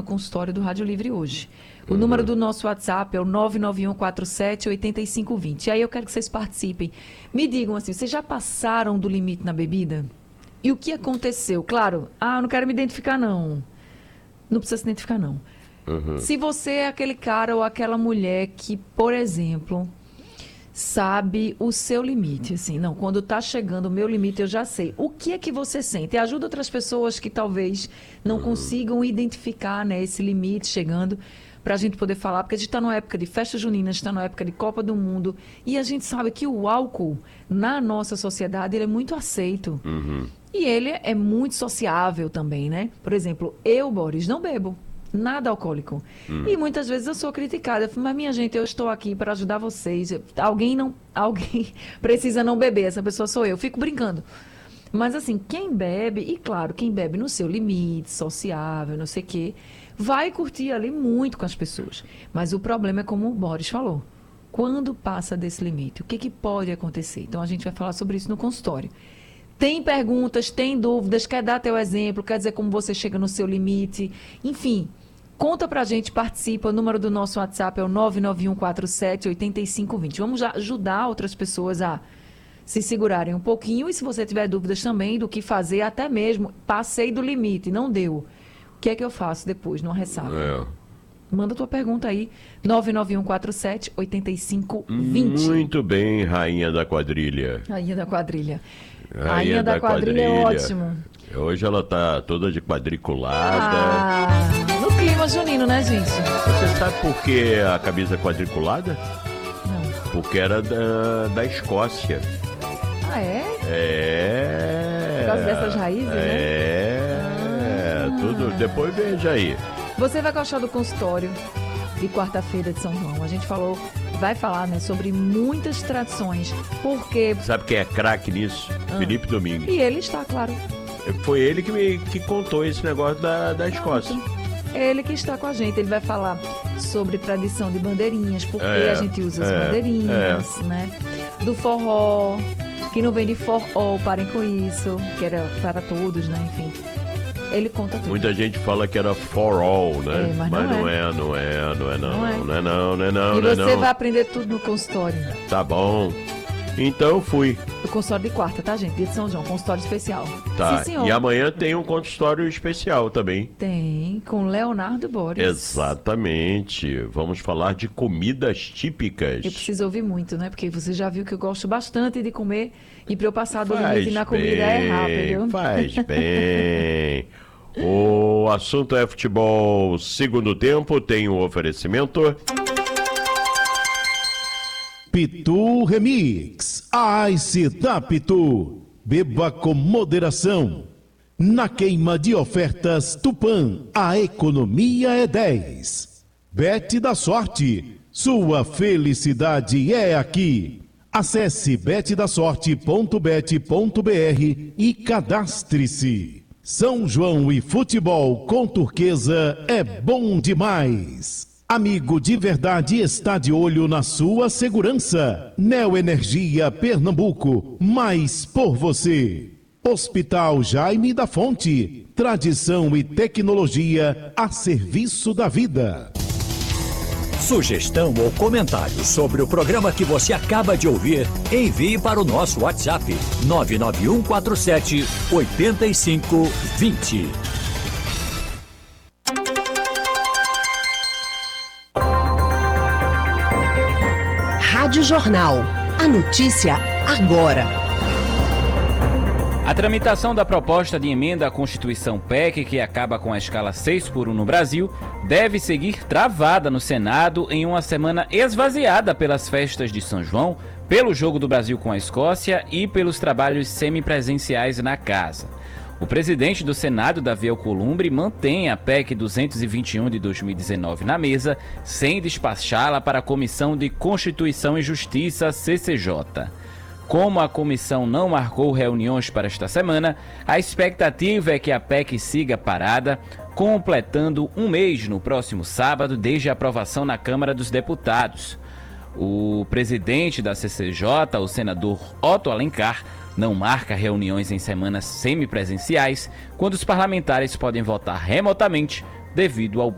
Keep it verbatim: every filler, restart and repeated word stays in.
consultório do Rádio Livre hoje. O uhum. número do nosso WhatsApp é o nove nove um quatro sete oito cinco dois zero. E aí eu quero que vocês participem. Me digam assim, vocês já passaram do limite na bebida? E o que aconteceu? Claro, ah, eu não quero me identificar, não. Não precisa se identificar, não. Uhum. Se você é aquele cara ou aquela mulher que, por exemplo, sabe o seu limite, assim, não, quando tá chegando o meu limite, eu já sei. O que é que você sente? E ajuda outras pessoas que talvez não uhum. consigam identificar, né, esse limite chegando, para a gente poder falar, porque a gente está numa época de festa junina, a gente está numa época de Copa do Mundo, e a gente sabe que o álcool, na nossa sociedade, ele é muito aceito. Uhum. E ele é muito sociável também, né? Por exemplo, eu, Boris, não bebo nada alcoólico. Uhum. E muitas vezes eu sou criticada. Eu falo, mas minha gente, eu estou aqui para ajudar vocês. Alguém não, alguém precisa não beber, essa pessoa sou eu. Eu fico brincando. Mas assim, quem bebe, e claro, quem bebe no seu limite, sociável, não sei o quê, vai curtir ali muito com as pessoas. Mas o problema é como o Boris falou. Quando passa desse limite, o que, que pode acontecer? Então, a gente vai falar sobre isso no consultório. Tem perguntas, tem dúvidas, quer dar teu exemplo, quer dizer como você chega no seu limite. Enfim, conta pra gente, participa. O número do nosso WhatsApp é o nove nove um quatro sete oito cinco dois zero. Vamos ajudar outras pessoas a se segurarem um pouquinho. E se você tiver dúvidas também do que fazer, até mesmo, passei do limite, não deu. O que é que eu faço depois, numa ressaca? É. Manda tua pergunta aí, nove nove um quatro sete oito cinco dois zero. Muito bem, rainha da quadrilha. Rainha da quadrilha. Rainha, rainha da, da quadrilha, quadrilha é ótimo. Hoje ela tá toda de quadriculada. Ah, no clima junino, né, gente? Você sabe por que a camisa quadriculada? Não. Porque era da, da Escócia. Ah, é? É. Por causa dessas raízes, é, né? É. Ah. Tudo. Depois veja aí. Você vai gostar do consultório de quarta-feira de São João. A gente falou, vai falar, né, sobre muitas tradições. Porque... Sabe quem é craque nisso? Ah. Felipe Domingues. E ele está, claro. Foi ele que me que contou esse negócio da, da Escócia. É ele que está com a gente. Ele vai falar sobre tradição de bandeirinhas, porque é, a gente usa as é, bandeirinhas, é. né? Do forró, que não vem de forró, parem com isso, que era para todos, né? Enfim. Ele conta tudo. Muita gente fala que era for all, né? É, mas, mas não, não, é. é. não é, não é, não, não é, não é, não, não é, não. E não é, você não. vai aprender tudo no consultório. Tá bom. Então fui. O consultório de quarta, tá, gente? Dia de São João, consultório especial. Tá. Sim, senhor. E amanhã tem um consultório especial também. Tem, com Leonardo Boris. Exatamente. Vamos falar de comidas típicas. Eu preciso ouvir muito, né? Porque você já viu que eu gosto bastante de comer e para eu passar do limite na comida é rápido. Faz bem. O assunto é futebol. Segundo tempo tem um oferecimento. Pitu Remix, Ice da Pitu, beba com moderação. Na queima de ofertas Tupã, a economia é dez. Bet da Sorte, sua felicidade é aqui. Acesse bet da sorte ponto bet ponto br e cadastre-se. São João e futebol com Turquesa é bom demais. Amigo de verdade está de olho na sua segurança. Neoenergia Pernambuco, mais por você. Hospital Jaime da Fonte, tradição e tecnologia a serviço da vida. Sugestão ou comentário sobre o programa que você acaba de ouvir, envie para o nosso WhatsApp nove nove um quatro sete oito cinco dois zero. Rádio Jornal. A notícia agora. A tramitação da proposta de emenda à Constituição P E C, que acaba com a escala seis por um no Brasil, deve seguir travada no Senado em uma semana esvaziada pelas festas de São João, pelo jogo do Brasil com a Escócia e pelos trabalhos semipresenciais na casa. O presidente do Senado, Davi Alcolumbre, mantém a P E C duzentos e vinte e um de dois mil e dezenove na mesa, sem despachá-la para a Comissão de Constituição e Justiça, C C J. Como a comissão não marcou reuniões para esta semana, a expectativa é que a P E C siga parada, completando um mês no próximo sábado desde a aprovação na Câmara dos Deputados. O presidente da C C J, o senador Otto Alencar, não marca reuniões em semanas semipresenciais, quando os parlamentares podem votar remotamente devido ao